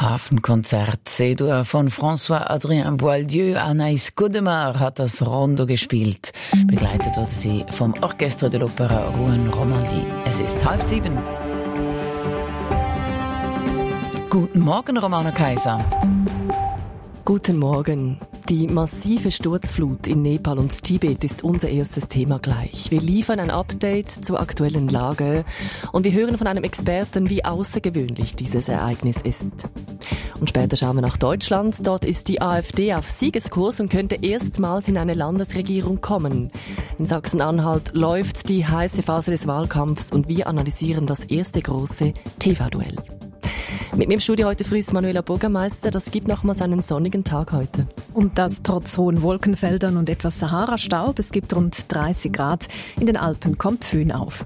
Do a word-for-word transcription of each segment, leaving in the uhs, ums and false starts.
Hafenkonzert C-Dur von François-Adrien Boieldieu. Anaïs Godemar hat das Rondo gespielt. Begleitet wurde sie vom Orchestre de l'Opéra Rouen-Romandie. Es ist halb sieben. Guten Morgen, Romana Kaiser. Guten Morgen. Die massive Sturzflut in Nepal und Tibet ist unser erstes Thema gleich. Wir liefern ein Update zur aktuellen Lage und wir hören von einem Experten, wie außergewöhnlich dieses Ereignis ist. Und später schauen wir nach Deutschland. Dort ist die AfD auf Siegeskurs und könnte erstmals in eine Landesregierung kommen. In Sachsen-Anhalt läuft die heiße Phase des Wahlkampfs und wir analysieren das erste große T V-Duell. Mit mir im Studio heute früh ist Manuela Bürgermeister. Das gibt nochmals einen sonnigen Tag heute. Und das trotz hohen Wolkenfeldern und etwas Sahara-Staub. Es gibt rund dreißig Grad. In den Alpen kommt Föhn auf.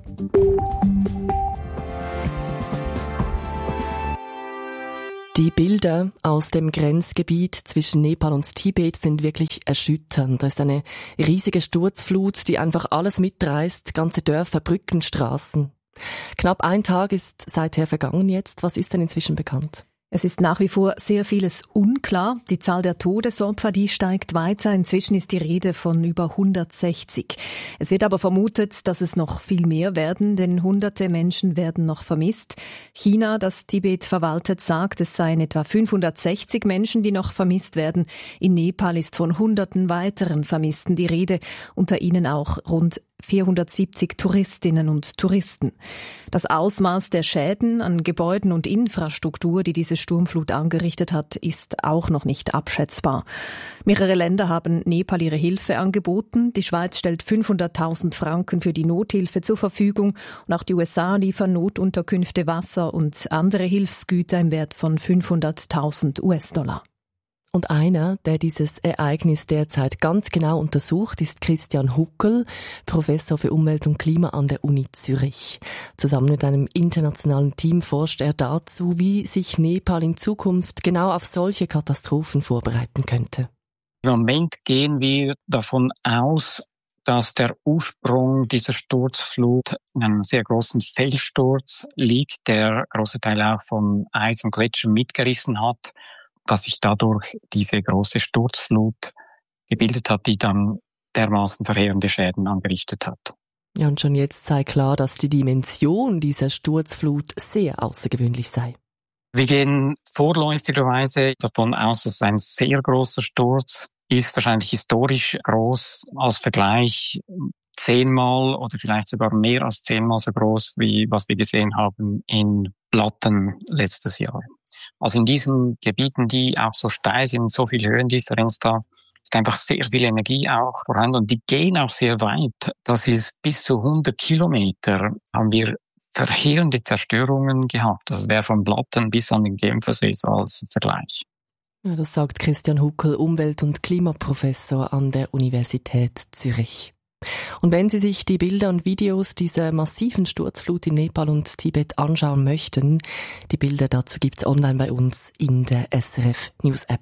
Die Bilder aus dem Grenzgebiet zwischen Nepal und Tibet sind wirklich erschütternd. Da ist eine riesige Sturzflut, die einfach alles mitreißt. Ganze Dörfer, Brücken, Straßen. Knapp ein Tag ist seither vergangen jetzt. Was ist denn inzwischen bekannt? Es ist nach wie vor sehr vieles unklar. Die Zahl der Todesopfer, die steigt weiter. Inzwischen ist die Rede von über hundertsechzig. Es wird aber vermutet, dass es noch viel mehr werden, denn hunderte Menschen werden noch vermisst. China, das Tibet verwaltet, sagt, es seien etwa fünfhundertsechzig Menschen, die noch vermisst werden. In Nepal ist von hunderten weiteren Vermissten die Rede, unter ihnen auch rund vierhundertsiebzig Touristinnen und Touristen. Das Ausmaß der Schäden an Gebäuden und Infrastruktur, die diese Sturmflut angerichtet hat, ist auch noch nicht abschätzbar. Mehrere Länder haben Nepal ihre Hilfe angeboten. Die Schweiz stellt fünfhunderttausend Franken für die Nothilfe zur Verfügung und auch die U S A liefern Notunterkünfte, Wasser und andere Hilfsgüter im Wert von fünfhunderttausend U S-Dollar. Und einer, der dieses Ereignis derzeit ganz genau untersucht, ist Christian Huckel, Professor für Umwelt und Klima an der Uni Zürich. Zusammen mit einem internationalen Team forscht er dazu, wie sich Nepal in Zukunft genau auf solche Katastrophen vorbereiten könnte. Im Moment gehen wir davon aus, dass der Ursprung dieser Sturzflut in einem sehr großen Felssturz liegt, der große Teile auch von Eis und Gletschern mitgerissen hat, dass sich dadurch diese große Sturzflut gebildet hat, die dann dermaßen verheerende Schäden angerichtet hat. Ja, und schon jetzt sei klar, dass die Dimension dieser Sturzflut sehr außergewöhnlich sei. Wir gehen vorläufigerweise davon aus, dass es ein sehr großer Sturz ist, wahrscheinlich historisch groß, als Vergleich zehnmal oder vielleicht sogar mehr als zehnmal so groß, wie was wir gesehen haben in Blatten letztes Jahr. Also in diesen Gebieten, die auch so steil sind, so viel Höhendifferenz da, ist einfach sehr viel Energie auch vorhanden und die gehen auch sehr weit. Das ist bis zu hundert Kilometer haben wir verheerende Zerstörungen gehabt. Das wäre von Blatten bis an den Genfersee so als Vergleich. Ja, das sagt Christian Huckel, Umwelt- und Klimaprofessor an der Universität Zürich. Und wenn Sie sich die Bilder und Videos dieser massiven Sturzflut in Nepal und Tibet anschauen möchten, die Bilder dazu gibt's online bei uns in der S R F News App.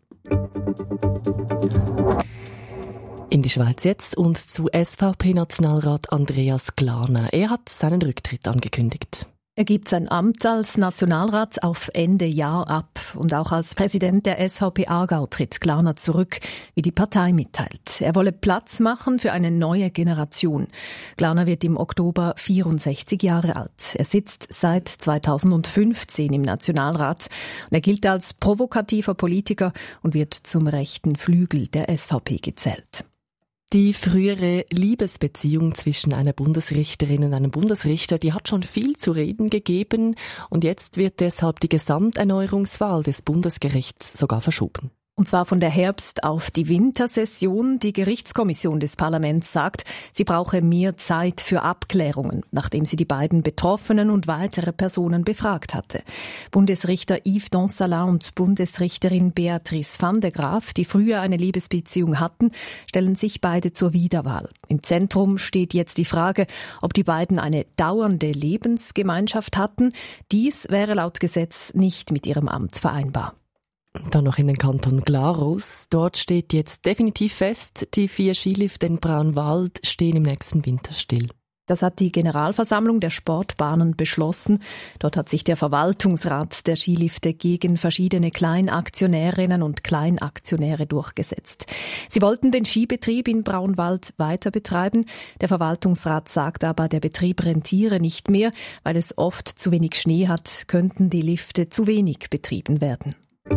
In die Schweiz jetzt und zu S V P-Nationalrat Andreas Glarner. Er hat seinen Rücktritt angekündigt. Er gibt sein Amt als Nationalrat auf Ende Jahr ab. Und auch als Präsident der S V P Aargau tritt Glarner zurück, wie die Partei mitteilt. Er wolle Platz machen für eine neue Generation. Glarner wird im Oktober vierundsechzig Jahre alt. Er sitzt seit zweitausendfünfzehn im Nationalrat. Und er gilt als provokativer Politiker und wird zum rechten Flügel der S V P gezählt. Die frühere Liebesbeziehung zwischen einer Bundesrichterin und einem Bundesrichter, die hat schon viel zu reden gegeben und jetzt wird deshalb die Gesamterneuerungswahl des Bundesgerichts sogar verschoben. Und zwar von der Herbst- auf die Wintersession. Die Gerichtskommission des Parlaments sagt, sie brauche mehr Zeit für Abklärungen, nachdem sie die beiden Betroffenen und weitere Personen befragt hatte. Bundesrichter Yves Donsalin und Bundesrichterin Beatrice van der Graaf, die früher eine Liebesbeziehung hatten, stellen sich beide zur Wiederwahl. Im Zentrum steht jetzt die Frage, ob die beiden eine dauernde Lebensgemeinschaft hatten. Dies wäre laut Gesetz nicht mit ihrem Amt vereinbar. Dann noch in den Kanton Glarus. Dort steht jetzt definitiv fest, die vier Skilifte in Braunwald stehen im nächsten Winter still. Das hat die Generalversammlung der Sportbahnen beschlossen. Dort hat sich der Verwaltungsrat der Skilifte gegen verschiedene Kleinaktionärinnen und Kleinaktionäre durchgesetzt. Sie wollten den Skibetrieb in Braunwald weiter betreiben. Der Verwaltungsrat sagt aber, der Betrieb rentiere nicht mehr, weil es oft zu wenig Schnee hat, könnten die Lifte zu wenig betrieben werden.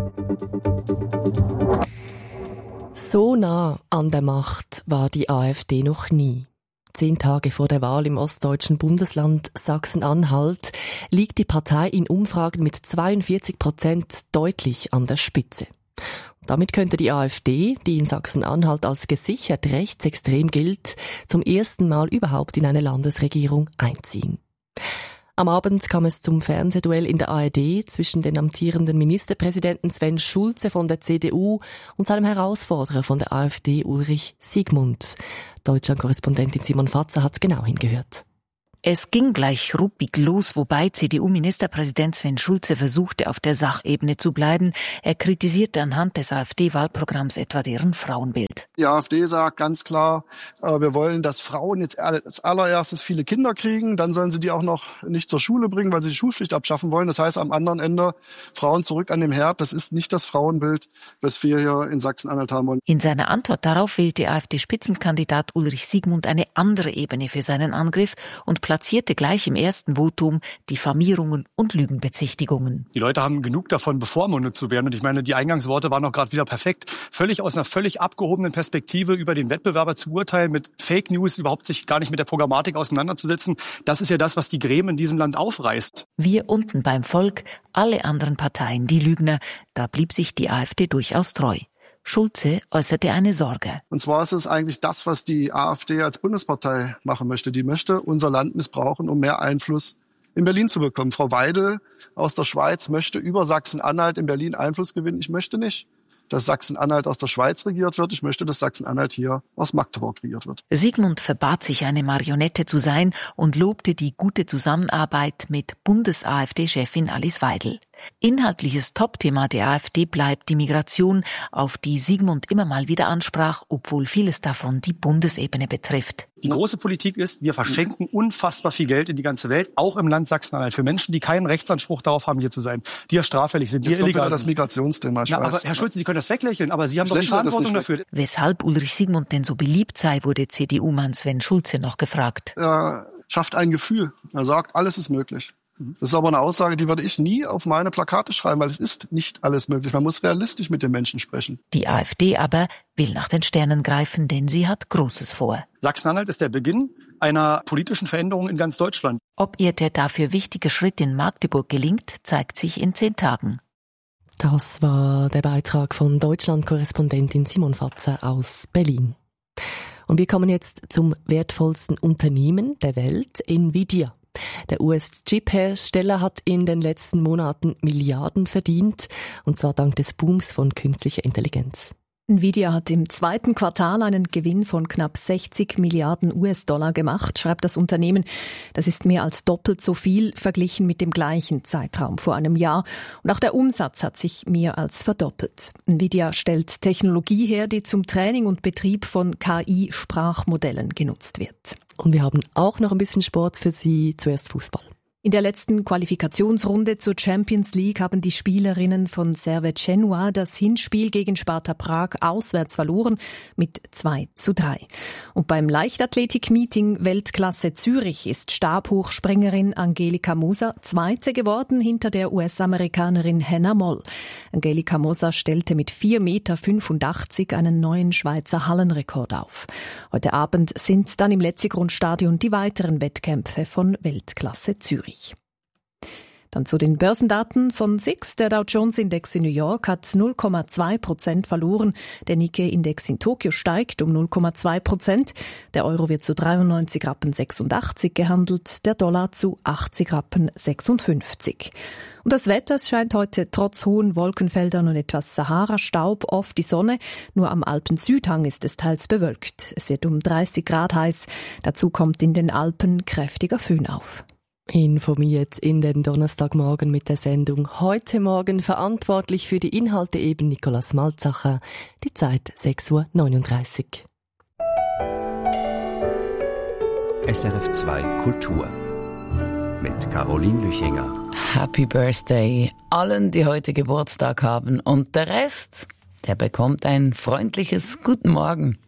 So nah an der Macht war die AfD noch nie. Zehn Tage vor der Wahl im ostdeutschen Bundesland Sachsen-Anhalt liegt die Partei in Umfragen mit zweiundvierzig Prozent deutlich an der Spitze. Und damit könnte die AfD, die in Sachsen-Anhalt als gesichert rechtsextrem gilt, zum ersten Mal überhaupt in eine Landesregierung einziehen. Am Abend kam es zum Fernsehduell in der A R D zwischen den amtierenden Ministerpräsidenten Sven Schulze von der C D U und seinem Herausforderer von der AfD Ulrich Siegmund. Deutschland-Korrespondentin Simon Fatzer hat genau hingehört. Es ging gleich ruppig los, wobei C D U-Ministerpräsident Sven Schulze versuchte, auf der Sachebene zu bleiben. Er kritisierte anhand des AfD-Wahlprogramms etwa deren Frauenbild. Die AfD sagt ganz klar, äh, wir wollen, dass Frauen jetzt als allererstes viele Kinder kriegen. Dann sollen sie die auch noch nicht zur Schule bringen, weil sie die Schulpflicht abschaffen wollen. Das heißt, am anderen Ende Frauen zurück an dem Herd. Das ist nicht das Frauenbild, was wir hier in Sachsen-Anhalt haben wollen. In seiner Antwort darauf wählte AfD-Spitzenkandidat Ulrich Siegmund eine andere Ebene für seinen Angriff und platzierte gleich im ersten Votum Diffamierungen und Lügenbezichtigungen. Die Leute haben genug davon, bevormundet zu werden. Und ich meine, die Eingangsworte waren auch gerade wieder perfekt. Völlig aus einer völlig abgehobenen Perspektive über den Wettbewerber zu urteilen, mit Fake News überhaupt sich gar nicht mit der Programmatik auseinanderzusetzen. Das ist ja das, was die Gräben in diesem Land aufreißt. Wir unten beim Volk, alle anderen Parteien die Lügner. Da blieb sich die AfD durchaus treu. Schulze äußerte eine Sorge. Und zwar ist es eigentlich das, was die AfD als Bundespartei machen möchte. Die möchte unser Land missbrauchen, um mehr Einfluss in Berlin zu bekommen. Frau Weidel aus der Schweiz möchte über Sachsen-Anhalt in Berlin Einfluss gewinnen. Ich möchte nicht, dass Sachsen-Anhalt aus der Schweiz regiert wird. Ich möchte, dass Sachsen-Anhalt hier aus Magdeburg regiert wird. Siegmund verbat sich, eine Marionette zu sein und lobte die gute Zusammenarbeit mit Bundes-AfD-Chefin Alice Weidel. Inhaltliches Topthema der AfD bleibt die Migration, auf die Siegmund immer mal wieder ansprach, obwohl vieles davon die Bundesebene betrifft. Die große Politik ist, wir verschenken unfassbar viel Geld in die ganze Welt, auch im Land Sachsen-Anhalt, für Menschen, die keinen Rechtsanspruch darauf haben, hier zu sein, die ja straffällig sind, die Jetzt illegal kommt das sind. Migrationsthema, ich Na, weiß. aber Herr Schulze, Sie können das weglächeln, aber Sie haben doch die Schlecht wird das Verantwortung nicht dafür. Weshalb Ulrich Siegmund denn so beliebt sei, wurde C D U-Mann Sven Schulze noch gefragt. Er schafft ein Gefühl. Er sagt, alles ist möglich. Das ist aber eine Aussage, die würde ich nie auf meine Plakate schreiben, weil es ist nicht alles möglich. Man muss realistisch mit den Menschen sprechen. Die AfD aber will nach den Sternen greifen, denn sie hat Großes vor. Sachsen-Anhalt ist der Beginn einer politischen Veränderung in ganz Deutschland. Ob ihr der dafür wichtige Schritt in Magdeburg gelingt, zeigt sich in zehn Tagen. Das war der Beitrag von Deutschland-Korrespondentin Simon Fatzer aus Berlin. Und wir kommen jetzt zum wertvollsten Unternehmen der Welt, Nvidia. Der U S-Chip-Hersteller hat in den letzten Monaten Milliarden verdient, und zwar dank des Booms von künstlicher Intelligenz. Nvidia hat im zweiten Quartal einen Gewinn von knapp sechzig Milliarden U S-Dollar gemacht, schreibt das Unternehmen. Das ist mehr als doppelt so viel verglichen mit dem gleichen Zeitraum vor einem Jahr. Und auch der Umsatz hat sich mehr als verdoppelt. Nvidia stellt Technologie her, die zum Training und Betrieb von K I-Sprachmodellen genutzt wird. Und wir haben auch noch ein bisschen Sport für Sie. Zuerst Fußball. In der letzten Qualifikationsrunde zur Champions League haben die Spielerinnen von Servette Genua das Hinspiel gegen Sparta Prag auswärts verloren mit zwei zu drei. Und beim Leichtathletik-Meeting Weltklasse Zürich ist Stabhochspringerin Angelika Moser Zweite geworden hinter der U S-Amerikanerin Hannah Moll. Angelika Moser stellte mit vier Komma fünfundachtzig Meter einen neuen Schweizer Hallenrekord auf. Heute Abend sind dann im Letzigrund-Stadion die weiteren Wettkämpfe von Weltklasse Zürich. Dann zu den Börsendaten von S I X. Der Dow Jones Index in New York hat null Komma zwei Prozent verloren. Der Nikkei-Index in Tokio steigt um null Komma zwei Prozent. Der Euro wird zu dreiundneunzig Rappen sechsundachtzig gehandelt, der Dollar zu achtzig Rappen sechsundfünfzig. Und das Wetter scheint heute trotz hohen Wolkenfeldern und etwas Sahara-Staub oft die Sonne. Nur am Alpen-Südhang ist es teils bewölkt. Es wird um dreißig Grad heiß. Dazu kommt in den Alpen kräftiger Föhn auf. Informiert in den Donnerstagmorgen mit der Sendung Heute Morgen, verantwortlich für die Inhalte eben Nicolas Malzacher. Die Zeit sechs Uhr neununddreißig. S R F zwei Kultur mit Caroline Lüchinger. Happy Birthday allen, die heute Geburtstag haben. Und der Rest, der bekommt ein freundliches Guten Morgen.